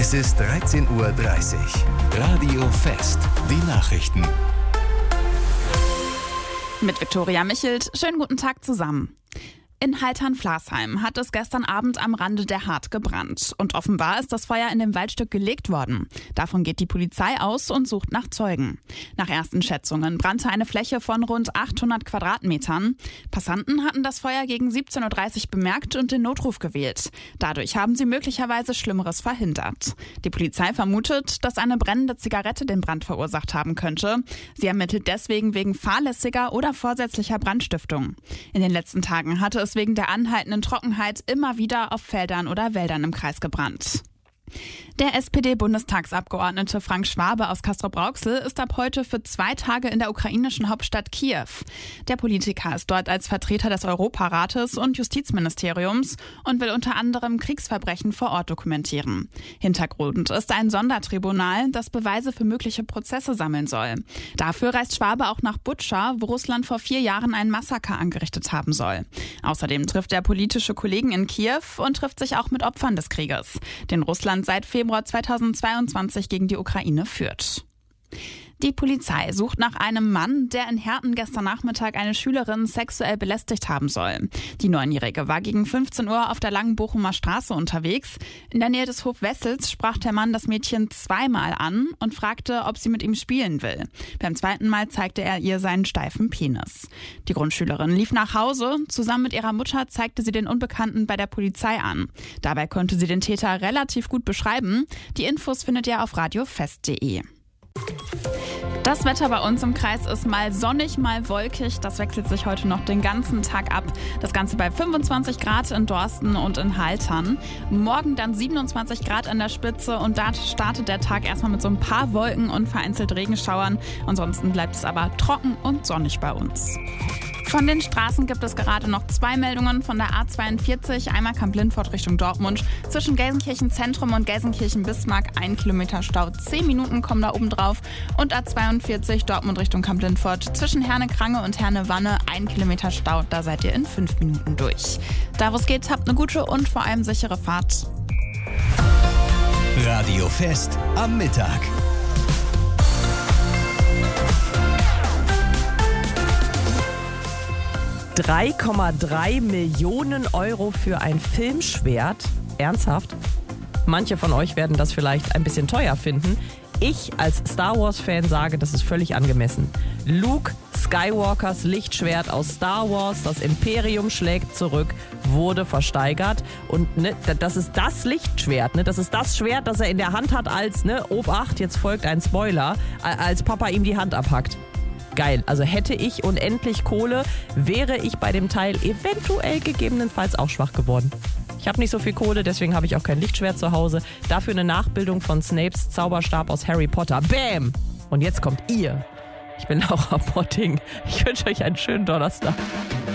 Es ist 13:30 Uhr. Radio Fest. Die Nachrichten. Mit Viktoria Michelt. Schönen guten Tag zusammen. In Haltern-Flasheim hat es gestern Abend am Rande der Hart gebrannt. Und offenbar ist das Feuer in dem Waldstück gelegt worden. Davon geht die Polizei aus und sucht nach Zeugen. Nach ersten Schätzungen brannte eine Fläche von rund 800 Quadratmetern. Passanten hatten das Feuer gegen 17:30 Uhr bemerkt und den Notruf gewählt. Dadurch haben sie möglicherweise Schlimmeres verhindert. Die Polizei vermutet, dass eine brennende Zigarette den Brand verursacht haben könnte. Sie ermittelt deswegen wegen fahrlässiger oder vorsätzlicher Brandstiftung. In den letzten Tagen hatte es wegen der anhaltenden Trockenheit immer wieder auf Feldern oder Wäldern im Kreis gebrannt. Der SPD-Bundestagsabgeordnete Frank Schwabe aus Castrop-Rauxel ist ab heute für 2 Tage in der ukrainischen Hauptstadt Kiew. Der Politiker ist dort als Vertreter des Europarates und Justizministeriums und will unter anderem Kriegsverbrechen vor Ort dokumentieren. Hintergrund ist ein Sondertribunal, das Beweise für mögliche Prozesse sammeln soll. Dafür reist Schwabe auch nach Butscha, wo Russland vor 4 Jahren ein Massaker angerichtet haben soll. Außerdem trifft er politische Kollegen in Kiew und trifft sich auch mit Opfern des Krieges, den Russland seit Februar 2022 gegen die Ukraine führt. Die Polizei sucht nach einem Mann, der in Herten gestern Nachmittag eine Schülerin sexuell belästigt haben soll. Die 9-Jährige war gegen 15 Uhr auf der Langen Bochumer Straße unterwegs. In der Nähe des Hofwessels sprach der Mann das Mädchen 2-mal an und fragte, ob sie mit ihm spielen will. Beim 2. Mal zeigte er ihr seinen steifen Penis. Die Grundschülerin lief nach Hause. Zusammen mit ihrer Mutter zeigte sie den Unbekannten bei der Polizei an. Dabei konnte sie den Täter relativ gut beschreiben. Die Infos findet ihr auf radiofest.de. Das Wetter bei uns im Kreis ist mal sonnig, mal wolkig. Das wechselt sich heute noch den ganzen Tag ab. Das Ganze bei 25 Grad in Dorsten und in Haltern. Morgen dann 27 Grad an der Spitze und da startet der Tag erstmal mit so ein paar Wolken und vereinzelt Regenschauern. Ansonsten bleibt es aber trocken und sonnig bei uns. Von den Straßen gibt es gerade noch 2 Meldungen von der A42, einmal Kamp-Lindfort Richtung Dortmund. Zwischen Gelsenkirchen Zentrum und Gelsenkirchen-Bismarck 1 Kilometer Stau, 10 Minuten kommen da oben drauf. Und A42 Dortmund Richtung Kamp-Lindfort zwischen Herne-Krange und Herne-Wanne 1 Kilometer Stau, da seid ihr in 5 Minuten durch. Da wo es geht, habt eine gute und vor allem sichere Fahrt. Radio Fest am Mittag. €3,3 Millionen für ein Filmschwert? Ernsthaft? Manche von euch werden das vielleicht ein bisschen teuer finden. Ich als Star Wars-Fan sage, das ist völlig angemessen. Luke Skywalkers Lichtschwert aus Star Wars, das Imperium schlägt zurück, wurde versteigert. Und das ist das Lichtschwert, das ist das Schwert, das er in der Hand hat als, Obacht, jetzt folgt ein Spoiler, als Papa ihm die Hand abhackt. Geil, also hätte ich unendlich Kohle, wäre ich bei dem Teil eventuell gegebenenfalls auch schwach geworden. Ich habe nicht so viel Kohle, deswegen habe ich auch kein Lichtschwert zu Hause. Dafür eine Nachbildung von Snapes Zauberstab aus Harry Potter. Bam! Und jetzt kommt ihr. Ich bin Laura Potting. Ich wünsche euch einen schönen Donnerstag.